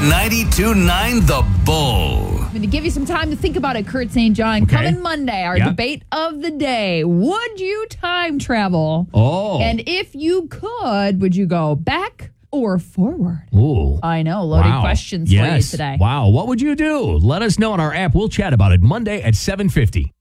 92.9 The Bull. I'm going to give you some time to think about it, Kurt St. John. Okay. Coming Monday, our debate of the day. Would you time travel? Oh. And if you could, would you go back or forward? Ooh. I know, loaded questions for you today. Wow. What would you do? Let us know on our app. We'll chat about it Monday at 7:50.